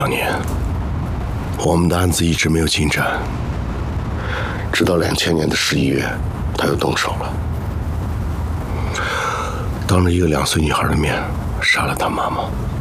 2年，我们的案子一直没有进展，直到2000年的11月，他又动手了，当着一个2岁女孩的面杀了她妈妈。